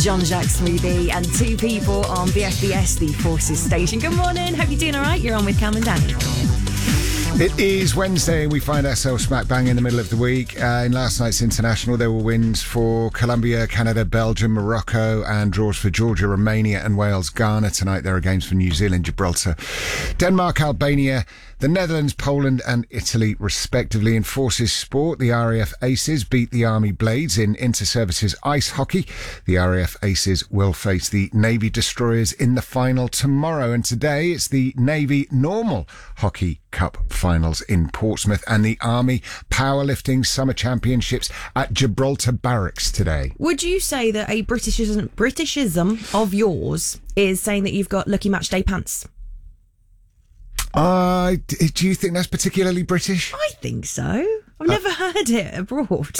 Jean-Jacques Smoothie and two people on BFBS, the Forces station. Good morning. Hope you're doing all right. You're on with Cam and Danny. It is Wednesday and we find ourselves smack bang in the middle of the week. In last night's international, there were wins for Colombia, Canada, Belgium, Morocco, and draws for Georgia, Romania, and Wales. Ghana tonight. There are games for New Zealand, Gibraltar, Denmark, Albania, the Netherlands, Poland, and Italy, respectively. In Forces Sport, the RAF Aces beat the Army Blades in Inter-Services Ice Hockey. The RAF Aces will face the Navy Destroyers in the final tomorrow. And today, it's the Navy Normal Hockey Cup finals in Portsmouth and the Army Powerlifting Summer Championships at Gibraltar Barracks today. Would you say that a Britishism of yours is saying that you've got Lucky Match Day pants? Do you think that's particularly British? I think so. I've never heard it abroad.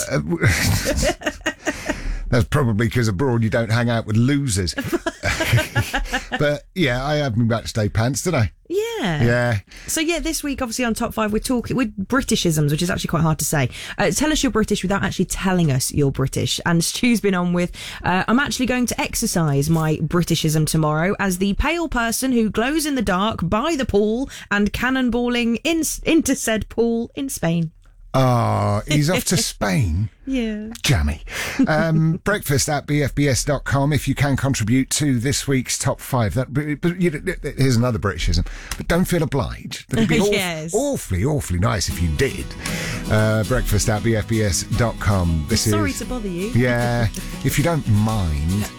That's probably because abroad you don't hang out with losers. But yeah, I have my match day pants, didn't I? Yeah. So this week, obviously on Top 5, we're talking with Britishisms, which is actually quite hard to say. Tell us you're British without actually telling us you're British. And Stu's been on with, I'm actually going to exercise my Britishism tomorrow as the pale person who glows in the dark by the pool and cannonballing into said pool in Spain. Oh, he's off to Spain? Yeah. Jammy. Breakfast at bfbs.com if you can contribute to this week's Top 5. Here's another Britishism. But don't feel obliged. But it'd be Yes. awfully nice if you did. Breakfast at bfbs.com. Sorry to bother you. Yeah, if you don't mind.